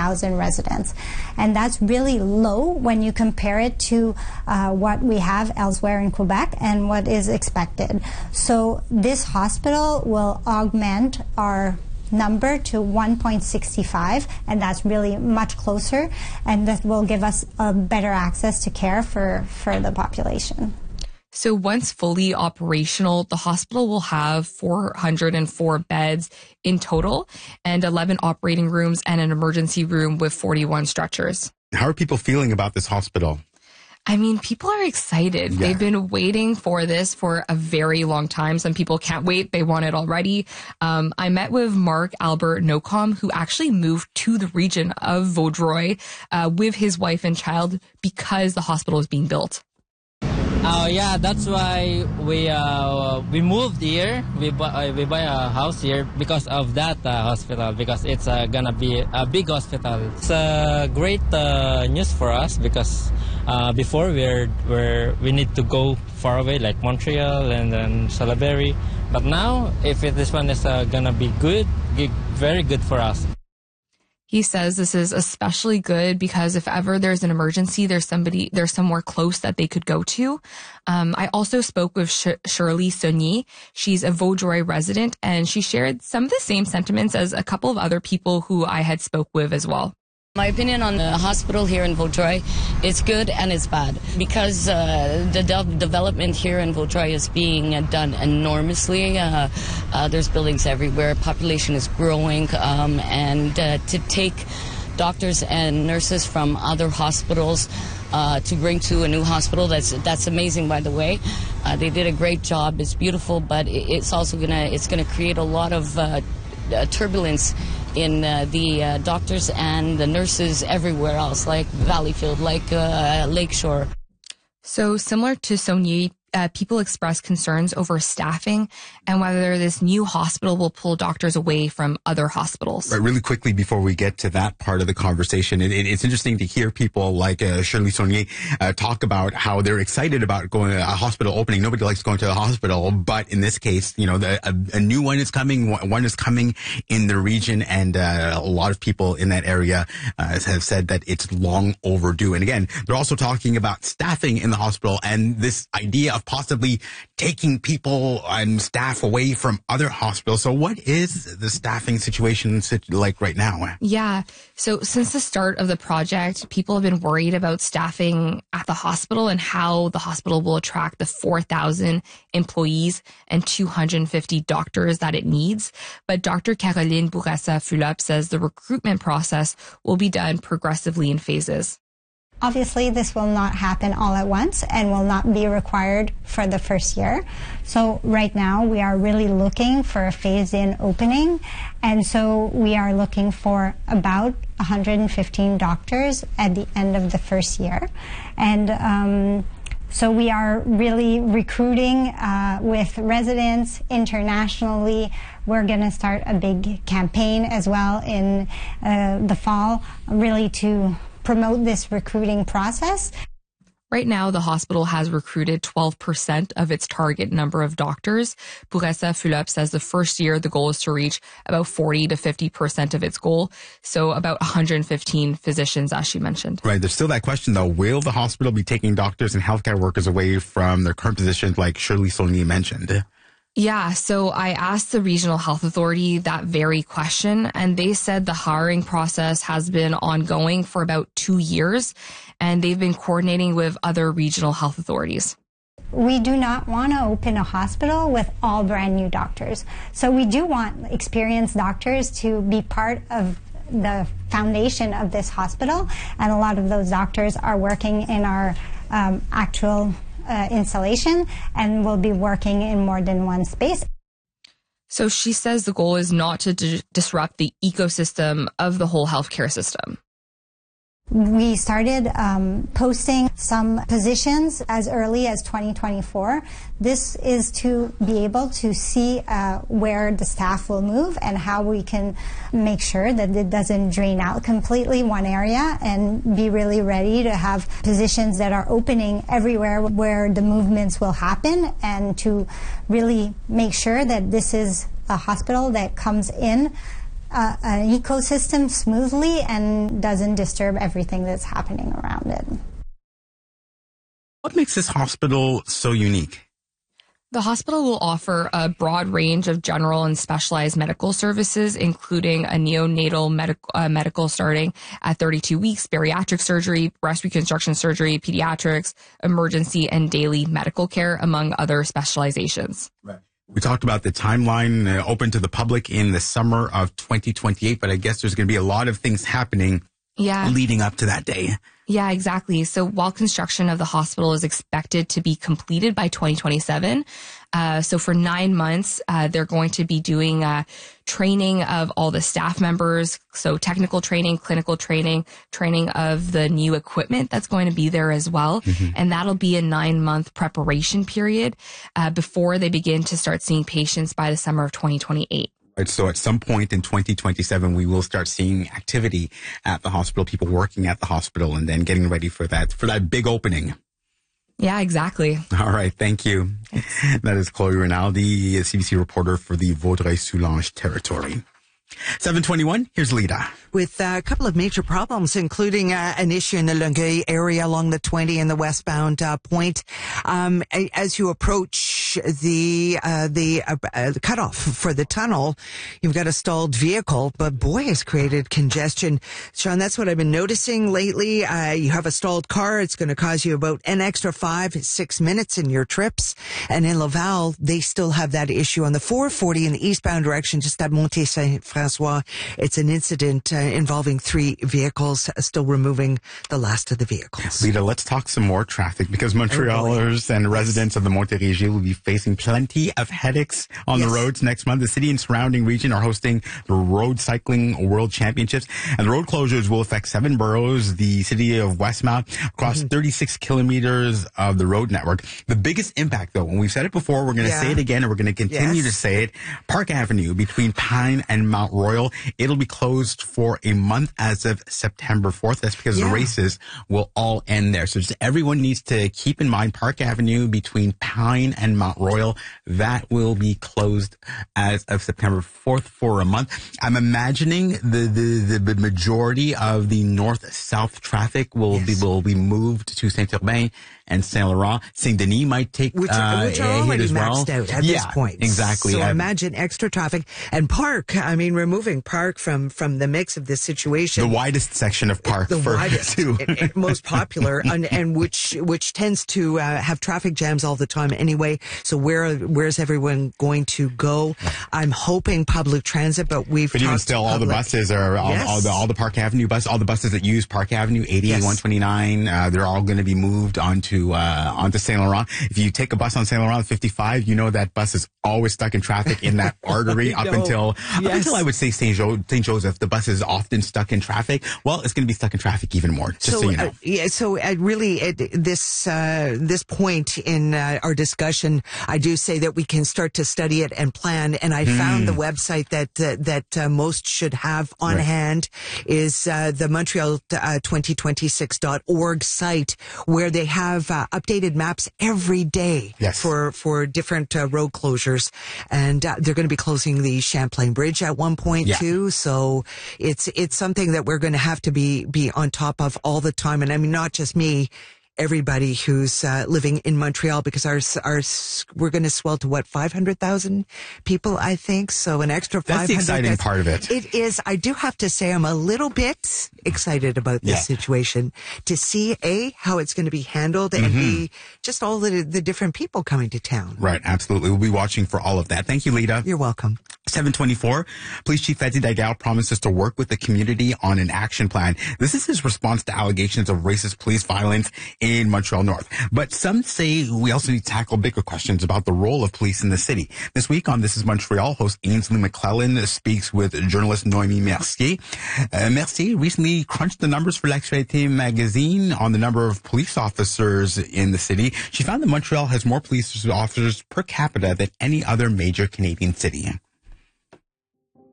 40,000 residents. And that's really low when you compare it to what we have elsewhere in Quebec and what is expected. So this hospital will augment our number to 1.65, and that's really much closer, and that will give us a better access to care for the population. So once fully operational, the hospital will have 404 beds in total and 11 operating rooms and an emergency room with 41 stretchers. How are people feeling about this hospital? I mean, people are excited. Yeah. They've been waiting for this for a very long time. Some people can't wait. They want it already. I met with Mark Albert Nocom, who actually moved to the region of Vaudreuil with his wife and child because the hospital is being built. Yeah, that's why we moved here. We buy a house here because of that hospital, because it's gonna be a big hospital. It's a great news for us because before we need to go far away like Montreal and then Salaberry, but now if this one is gonna be good, very good for us. He says this is especially good because if ever there's an emergency, there's somewhere close that they could go to. I also spoke with Shirley Saunier. She's a Vaudreuil resident, and she shared some of the same sentiments as a couple of other people who I had spoke with as well. My opinion on the hospital here in Vaudreuil, it's good and it's bad because the development here in Vaudreuil is being done enormously. There's buildings everywhere, population is growing, and to take doctors and nurses from other hospitals to bring to a new hospital, that's amazing, by the way. They did a great job. It's beautiful, but it's also gonna create a lot of turbulence in the doctors and the nurses everywhere else, like Valleyfield, like Lakeshore. So similar to Saunier, people express concerns over staffing and whether this new hospital will pull doctors away from other hospitals. Right, really quickly before we get to that part of the conversation, it's interesting to hear people like Shirley Saunier talk about how they're excited about going to a hospital opening. Nobody likes going to the hospital, but in this case, you know, a new one is coming. One is coming in the region, and a lot of people in that area have said that it's long overdue. And again, they're also talking about staffing in the hospital and this idea of possibly taking people and staff away from other hospitals. So what is the staffing situation like right now? Yeah. So since the start of the project, people have been worried about staffing at the hospital and how the hospital will attract the 4,000 employees and 250 doctors that it needs. But Dr. Caroline Bourassa-Fulop says the recruitment process will be done progressively in phases. Obviously, this will not happen all at once and will not be required for the first year. So right now, we are really looking for a phased-in opening. And so we are looking for about 115 doctors at the end of the first year. And so we are really recruiting with residents internationally. We're going to start a big campaign as well in the fall, really to promote this recruiting process. Right now, the hospital has recruited 12% of its target number of doctors. Bourassa-Fulop says the first year, the goal is to reach about 40 to 50% of its goal. So about 115 physicians, as she mentioned. Right. There's still that question, though. Will the hospital be taking doctors and healthcare workers away from their current positions, like Shirley Saunier mentioned? Yeah, so I asked the regional health authority that very question, and they said the hiring process has been ongoing for about 2 years, and they've been coordinating with other regional health authorities. We do not want to open a hospital with all brand new doctors. So we do want experienced doctors to be part of the foundation of this hospital, and a lot of those doctors are working in our actual installation and will be working in more than one space. So she says the goal is not to disrupt the ecosystem of the whole healthcare system. We started posting some positions as early as 2024. This is to be able to see where the staff will move and how we can make sure that it doesn't drain out completely one area, and be really ready to have positions that are opening everywhere where the movements will happen, and to really make sure that this is a hospital that comes in an ecosystem smoothly and doesn't disturb everything that's happening around it. What makes this hospital so unique? The hospital will offer a broad range of general and specialized medical services, including a neonatal medical starting at 32 weeks, bariatric surgery, breast reconstruction surgery, pediatrics, emergency and daily medical care, among other specializations. Right. We talked about the timeline open to the public in the summer of 2028, but I guess there's going to be a lot of things happening leading up to that day. Yeah, exactly. So while construction of the hospital is expected to be completed by 2027, so for 9 months, they're going to be doing training of all the staff members. So technical training, clinical training, training of the new equipment that's going to be there as well. Mm-hmm. And that'll be a 9-month preparation period before they begin to start seeing patients by the summer of 2028. Right, so at some point in 2027, we will start seeing activity at the hospital, people working at the hospital, and then getting ready for that big opening. Yeah, exactly. All right. Thank you. Thanks. That is Chloe Rinaldi, a CBC reporter for the Vaudreuil-Soulanges territory. 7:21. Here's Lita. With a couple of major problems, including an issue in the Longueuil area along the 20 and the westbound point. As you approach the cutoff for the tunnel, you've got a stalled vehicle, but boy, it's created congestion. Sean, that's what I've been noticing lately. You have a stalled car. It's going to cause you about an extra 5-6 minutes in your trips. And in Laval, they still have that issue on the 440 in the eastbound direction, just at Monté-Saint-François. It's an incident involving 3 vehicles, still removing the last of the vehicles. Lita, let's talk some more traffic because Montrealers and residents of the Montérégie will be facing plenty of headaches on the roads next month. The city and surrounding region are hosting the Road Cycling World Championships, and the road closures will affect 7 boroughs, the city of Westmount, across 36 kilometers of the road network. The biggest impact, though, and we've said it before, we're going to say it again, and we're going to continue to say it, Park Avenue between Pine and Mount Royal, it'll be closed for a month as of September 4th. That's because the races will all end there. So just everyone needs to keep in mind Park Avenue between Pine and Mount Royal, that will be closed as of September 4th for a month. I'm imagining the majority of the north-south traffic will be moved to Saint-Urbain and Saint-Laurent. Saint-Denis might take which are already maxed out at this point. Exactly. So imagine extra traffic. And Park, I mean, removing Park from the mix of this situation. The widest section of Park. The widest, most popular, and which tends to have traffic jams all the time anyway. So where's everyone going to go? I'm hoping public transit, but even still, all the buses are, all the Park Avenue buses, all the buses that use Park Avenue, 80, 129, they're all going to be moved onto Saint Laurent. If you take a bus on Saint Laurent 55, you know that bus is always stuck in traffic in that artery up until I would say Saint Joseph. The bus is often stuck in traffic. Well, it's going to be stuck in traffic even more. Just so you know. So really, at this point in our discussion, I do say that we can start to study it and plan. And I found the website that most should have on hand is the Montreal 2026.org site, where they have updated maps every day for different road closures. And they're going to be closing the Champlain Bridge at one point too. So it's something that we're going to have to be on top of all the time. And I mean, not just me, everybody who's living in Montreal, because we're going to swell to 500,000 people, I think. So an extra 500. That's the exciting part of it. It is. I do have to say I'm a little bit excited about this situation, to see how it's going to be handled, and B, just all the different people coming to town. Right. Absolutely. We'll be watching for all of that. Thank you, Lita. You're welcome. 7:24. Police Chief Fadi Daguerre promises to work with the community on an action plan. This is his response to allegations of racist police violence in Montreal North. But some say we also need to tackle bigger questions about the role of police in the city. This week on This is Montreal, host Ainsley McClellan speaks with journalist Noémie Mercier. Mercier recently crunched the numbers for L'Actualité magazine on the number of police officers in the city. She found that Montreal has more police officers per capita than any other major Canadian city.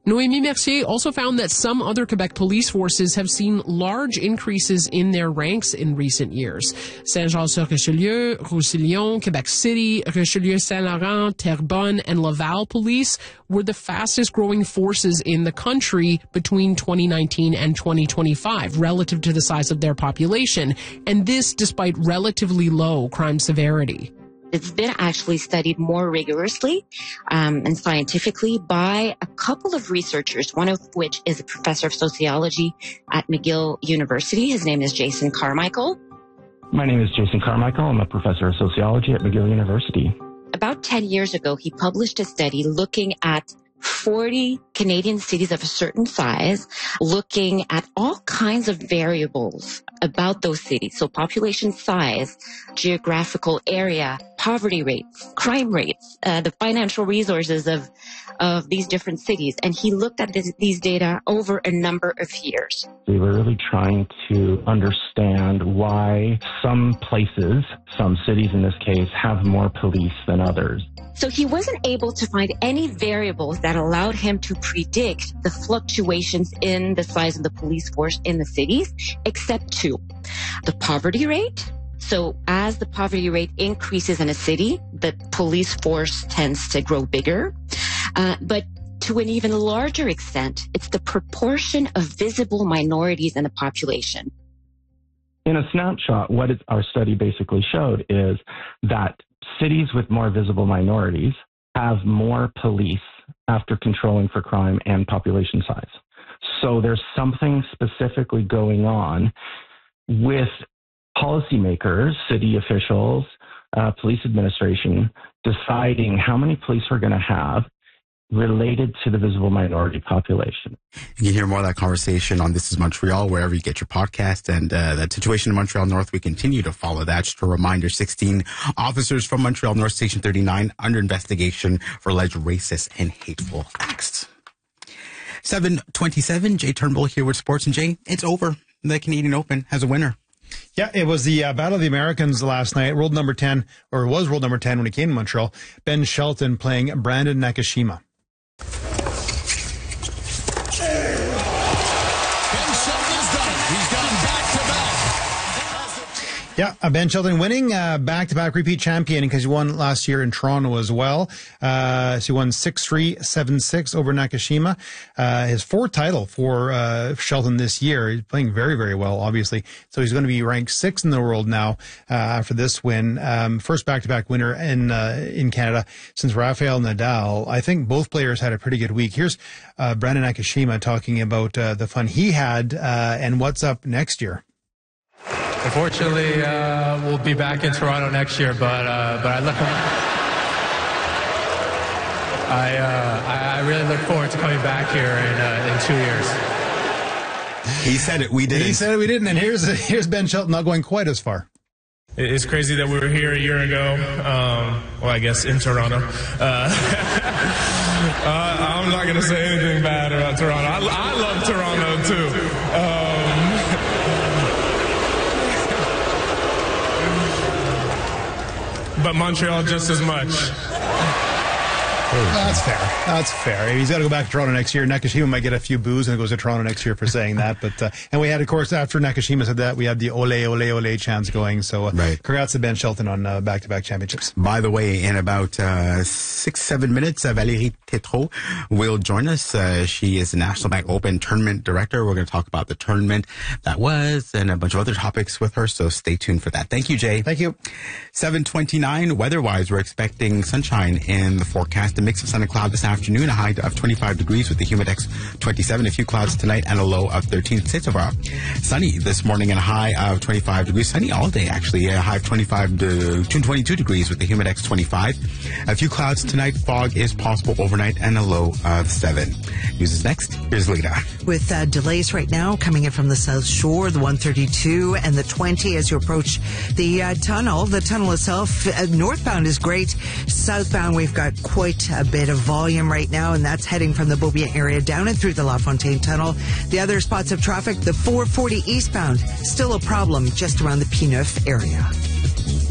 Noémie Mercier also found that some other Quebec police forces have seen large increases in their ranks in recent years. Saint-Jean-sur-Richelieu, Roussillon, Quebec City, Richelieu-Saint-Laurent, Terrebonne, and Laval police were the fastest growing forces in the country between 2019 and 2025 relative to the size of their population, and this despite relatively low crime severity. It's been actually studied more rigorously and scientifically by a couple of researchers, one of which is a professor of sociology at McGill University. His name is Jason Carmichael. My name is Jason Carmichael. I'm a professor of sociology at McGill University. About 10 years ago, he published a study looking at 40 Canadian cities of a certain size, looking at all kinds of variables about those cities. So population size, geographical area, poverty rates, crime rates, the financial resources of these different cities. And he looked at these data over a number of years. We were really trying to understand why some places, some cities in this case, have more police than others. So he wasn't able to find any variables that allowed him to predict the fluctuations in the size of the police force in the cities, except two. The poverty rate. So as the poverty rate increases in a city, the police force tends to grow bigger. But to an even larger extent, it's the proportion of visible minorities in the population. In a snapshot, what our study basically showed is that cities with more visible minorities have more police after controlling for crime and population size. So there's something specifically going on with policymakers, city officials, police administration, deciding how many police we're going to have related to the visible minority population. You can hear more of that conversation on This is Montreal, wherever you get your podcast. And that situation in Montreal North, we continue to follow that. Just a reminder, 16 officers from Montreal North Station 39 under investigation for alleged racist and hateful acts. 7:27, Jay Turnbull here with Sports. And Jay, it's over. The Canadian Open has a winner. Yeah, it was the Battle of the Americans last night. World number 10, or was world number 10 when he came to Montreal. Ben Shelton playing Brandon Nakashima. Yeah, Ben Shelton winning, back-to-back repeat champion because he won last year in Toronto as well. So he won 6-3, 7-6 over Nakashima. His fourth title for Shelton this year. He's playing very, very well, obviously. So he's going to be ranked 6th in the world now after this win. First back-to-back winner in Canada since Rafael Nadal. I think both players had a pretty good week. Here's Brandon Nakashima talking about the fun he had and what's up next year. Unfortunately, we'll be back in Toronto next year, but I really look forward to coming back here in 2 years. He said it, we didn't. He said it, we didn't. And here's Ben Shelton not going quite as far. It's crazy that we were here a year ago. Well, I guess in Toronto. I'm not going to say anything bad about Toronto. I love Toronto too. But Montreal just as much. That's fair. That's fair. He's got to go back to Toronto next year. Nakashima might get a few boos and goes to Toronto next year for saying that. But and we had, of course, after Nakashima said that, we had the ole, ole, ole chants going. So congrats to Ben Shelton on back-to-back championships. By the way, in about 6-7 minutes, Valérie Tétrault will join us. She is the National Bank Open Tournament Director. We're going to talk about the tournament that was and a bunch of other topics with her. So stay tuned for that. Thank you, Jay. Thank you. 7:29. Weather-wise, we're expecting sunshine in the forecast. A mix of sun and cloud this afternoon, a high of 25 degrees with the humidex 27, a few clouds tonight and a low of 13. So far, sunny this morning and a high of 25 degrees. Sunny all day, actually, a high of 25 to 22 degrees with the humidex 25. A few clouds tonight. Fog is possible overnight and a low of 7. News is next. Here's Lita. With delays right now coming in from the South Shore, the 132 and the 20 as you approach the tunnel. The tunnel itself, northbound is great. Southbound, we've got quite a bit of volume right now, and that's heading from the Beaubien area down and through the La Fontaine Tunnel. The other spots of traffic, the 440 eastbound, still a problem just around the P9 area.